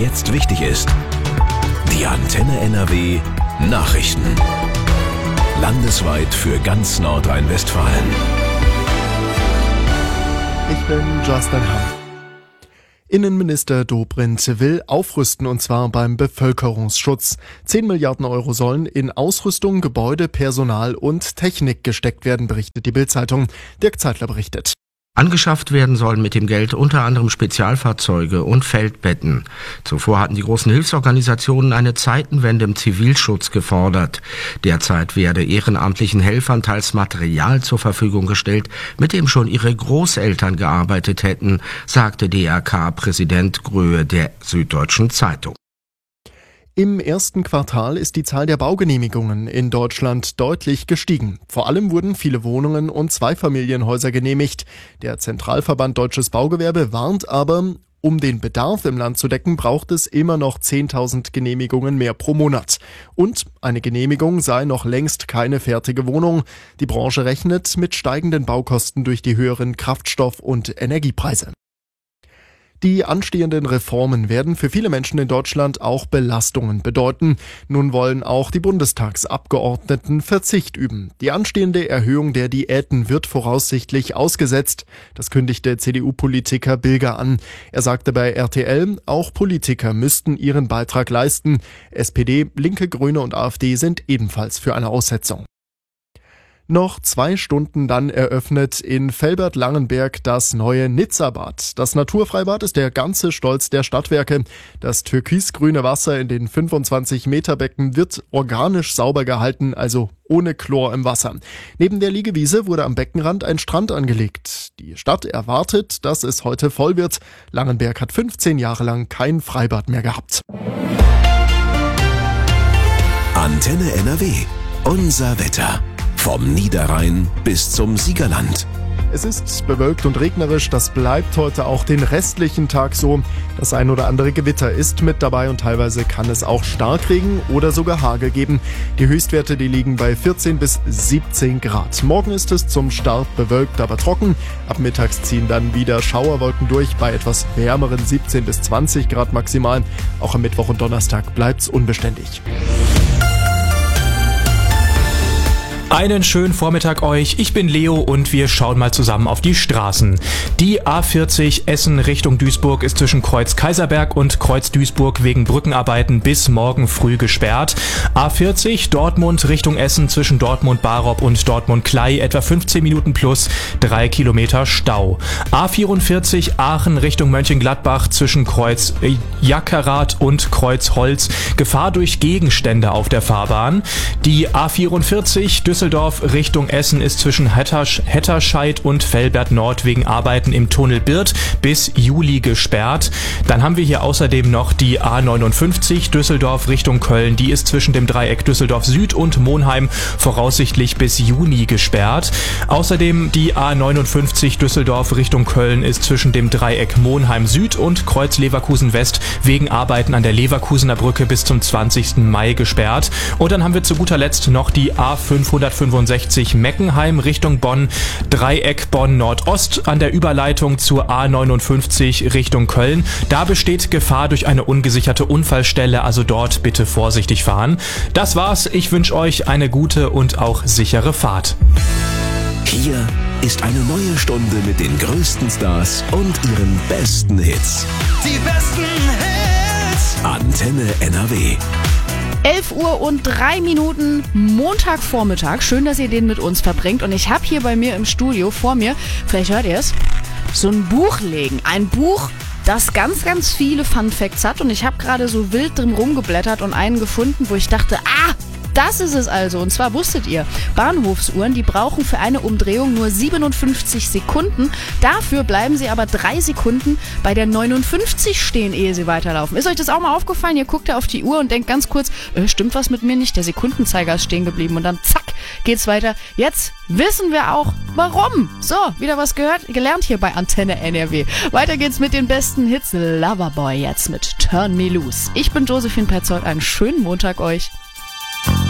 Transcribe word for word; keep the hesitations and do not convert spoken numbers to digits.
jetzt wichtig ist. Die Antenne N R W Nachrichten. Landesweit für ganz Nordrhein-Westfalen. Ich bin Justin Hahn. Innenminister Dobrindt will aufrüsten, und zwar beim Bevölkerungsschutz. zehn Milliarden Euro sollen in Ausrüstung, Gebäude, Personal und Technik gesteckt werden, berichtet die Bild-Zeitung. Dirk Zeitler berichtet. Angeschafft werden sollen mit dem Geld unter anderem Spezialfahrzeuge und Feldbetten. Zuvor hatten die großen Hilfsorganisationen eine Zeitenwende im Zivilschutz gefordert. Derzeit werde ehrenamtlichen Helfern teils Material zur Verfügung gestellt, mit dem schon ihre Großeltern gearbeitet hätten, sagte D R K-Präsident Gröhe der Süddeutschen Zeitung. Im ersten Quartal ist die Zahl der Baugenehmigungen in Deutschland deutlich gestiegen. Vor allem wurden viele Wohnungen und Zweifamilienhäuser genehmigt. Der Zentralverband Deutsches Baugewerbe warnt aber, um den Bedarf im Land zu decken, braucht es immer noch zehntausend Genehmigungen mehr pro Monat. Und eine Genehmigung sei noch längst keine fertige Wohnung. Die Branche rechnet mit steigenden Baukosten durch die höheren Kraftstoff- und Energiepreise. Die anstehenden Reformen werden für viele Menschen in Deutschland auch Belastungen bedeuten. Nun wollen auch die Bundestagsabgeordneten Verzicht üben. Die anstehende Erhöhung der Diäten wird voraussichtlich ausgesetzt. Das kündigte C D U-Politiker Bilger an. Er sagte bei R T L, auch Politiker müssten ihren Beitrag leisten. S P D, Linke, Grüne und AfD sind ebenfalls für eine Aussetzung. Noch zwei Stunden dann eröffnet in Velbert-Langenberg das neue Nizza-Bad. Das Naturfreibad ist der ganze Stolz der Stadtwerke. Das türkisgrüne Wasser in den fünfundzwanzig Meter Becken wird organisch sauber gehalten, also ohne Chlor im Wasser. Neben der Liegewiese wurde am Beckenrand ein Strand angelegt. Die Stadt erwartet, dass es heute voll wird. Langenberg hat fünfzehn Jahre lang kein Freibad mehr gehabt. Antenne N R W. Unser Wetter. Vom Niederrhein bis zum Siegerland. Es ist bewölkt und regnerisch, das bleibt heute auch den restlichen Tag so. Das ein oder andere Gewitter ist mit dabei und teilweise kann es auch Starkregen oder sogar Hagel geben. Die Höchstwerte, die liegen bei vierzehn bis siebzehn Grad. Morgen ist es zum Start bewölkt, aber trocken. Ab mittags ziehen dann wieder Schauerwolken durch bei etwas wärmeren siebzehn bis zwanzig Grad maximal. Auch am Mittwoch und Donnerstag bleibt's unbeständig. Einen schönen Vormittag euch, ich bin Leo und wir schauen mal zusammen auf die Straßen. Die A vierzig Essen Richtung Duisburg ist zwischen Kreuz Kaiserberg und Kreuz Duisburg wegen Brückenarbeiten bis morgen früh gesperrt. A vierzig Dortmund Richtung Essen zwischen Dortmund-Barop und Dortmund-Klei etwa fünfzehn Minuten plus drei Kilometer Stau. A vierundvierzig Aachen Richtung Mönchengladbach zwischen Kreuz Jackerath und Kreuz Holz Gefahr durch Gegenstände auf der Fahrbahn. Die A vierundvierzig Düsseldorf Düsseldorf Richtung Essen ist zwischen Hettersch- Hetterscheid und Velbert Nord wegen Arbeiten im Tunnel Birth bis Juli gesperrt. Dann haben wir hier außerdem noch die A neunundfünfzig Düsseldorf Richtung Köln. Die ist zwischen dem Dreieck Düsseldorf Süd und Monheim voraussichtlich bis Juni gesperrt. Außerdem die A neunundfünfzig Düsseldorf Richtung Köln ist zwischen dem Dreieck Monheim Süd und Kreuz Leverkusen West wegen Arbeiten an der Leverkusener Brücke bis zum zwanzigsten Mai gesperrt. Und dann haben wir zu guter Letzt noch die A fünfhundertfünfundsechzig Meckenheim Richtung Bonn, Dreieck Bonn Nordost an der Überleitung zur A neunundfünfzig Richtung Köln. Da besteht Gefahr durch eine ungesicherte Unfallstelle, also dort bitte vorsichtig fahren. Das war's, ich wünsche euch eine gute und auch sichere Fahrt. Hier ist eine neue Stunde mit den größten Stars und ihren besten Hits. Die besten Hits. Antenne N R W. elf Uhr und drei Minuten, Montagvormittag. Schön, dass ihr den mit uns verbringt. Und ich habe hier bei mir im Studio vor mir, vielleicht hört ihr es, so ein Buch liegen. Ein Buch, das ganz, ganz viele Fun Facts hat. Und ich habe gerade so wild drin rumgeblättert und einen gefunden, wo ich dachte, ah, das ist es also. Und zwar wusstet ihr, Bahnhofsuhren, die brauchen für eine Umdrehung nur siebenundfünfzig Sekunden. Dafür bleiben sie aber drei Sekunden bei der neunundfünfzig stehen, ehe sie weiterlaufen. Ist euch das auch mal aufgefallen? Ihr guckt ja auf die Uhr und denkt ganz kurz, äh, stimmt was mit mir nicht? Der Sekundenzeiger ist stehen geblieben. Und dann zack, geht's weiter. Jetzt wissen wir auch, warum. So, wieder was gehört, gelernt hier bei Antenne N R W. Weiter geht's mit den besten Hits. Loverboy jetzt mit Turn Me Loose. Ich bin Josephine Petzold. Einen schönen Montag euch.